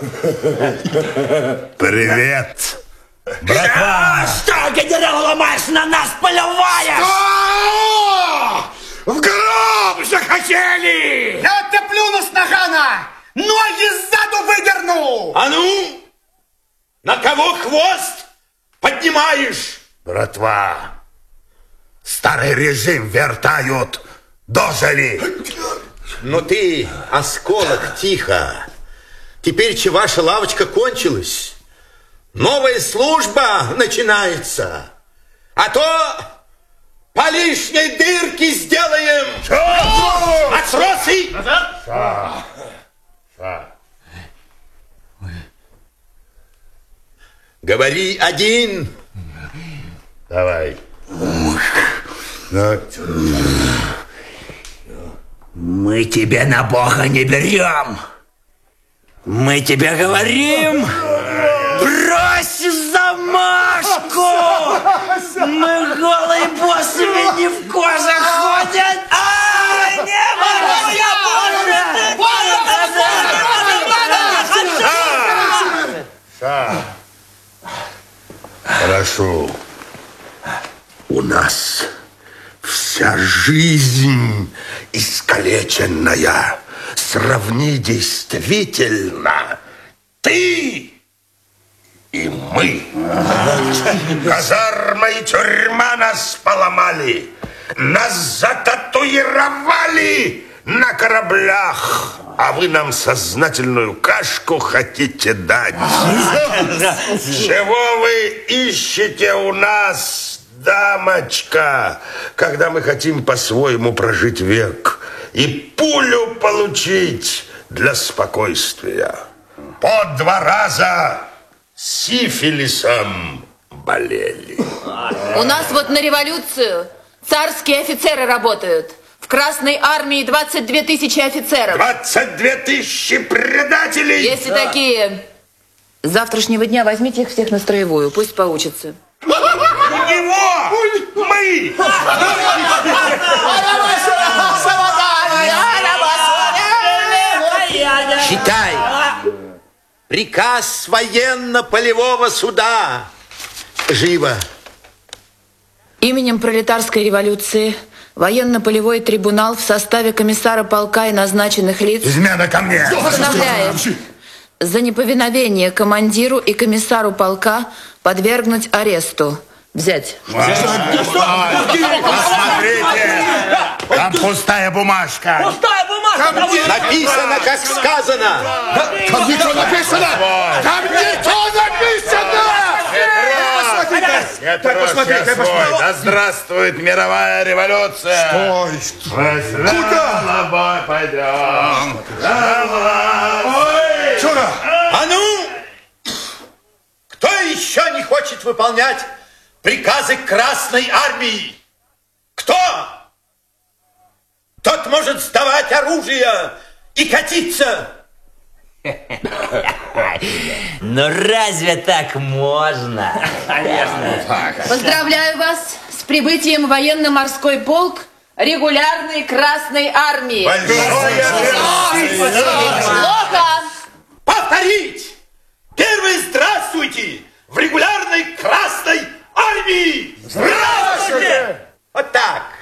Привет, братва! Что, генерал, ломаешь на нас, полевая? Что? В гроб захотели! Я-то плюну с нагана! Ноги сзаду выдерну! А ну, на кого хвост поднимаешь? Братва, старый режим вертают, дожили. Ну ты, осколок, тихо. Теперь ваша лавочка кончилась. Новая служба начинается. А то по лишней дырке сделаем. Отсросы! Говори один. Давай. Мы тебя на Бога не берем. Мы тебе говорим, брось замашку. Мы голые боссами не в кожах ходят. Не могу я больше. Хорошо. У нас вся жизнь искалеченная. Сравни действительно ты и мы. Казарма и тюрьма нас поломали. Нас зататуировали на кораблях. А вы нам сознательную кашку хотите дать. Чего вы ищете у нас, дамочка, когда мы хотим по-своему прожить век и пулю получить для спокойствия? По 2 раза сифилисом болели. У нас вот на революцию царские офицеры работают. В Красной армии 22 тысячи офицеров. 22 тысячи предателей! Если такие, с завтрашнего дня возьмите их всех на строевую, пусть поучатся. У него! Мы! Читай. Приказ военно-полевого суда. Живо. Именем пролетарской революции военно-полевой трибунал в составе комиссара полка и назначенных лиц Измена ко мне! постановляет за неповиновение командиру и комиссару полка подвергнуть аресту. Взять. Посмотрите! Там пустая бумажка! Пустая бумага! Написано, как сказано. Там ничего написано! Там ничего написано! Посмотрите, да здравствует мировая революция! Ой, Куда? Пойдем! Чура! А ну! Кто еще не хочет выполнять приказы Красной армии? Кто? Тот может сдавать оружие и катиться. Ну разве так можно? Поздравляю вас с прибытием в военно-морской полк регулярной Красной армии. Плохо! Повторить! Первый здравствуйте в регулярной Красной армии! Здравствуйте! Вот так.